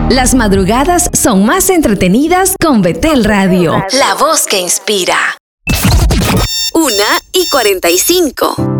Las madrugadas son más entretenidas con Betel Radio. La voz que inspira. 1:45.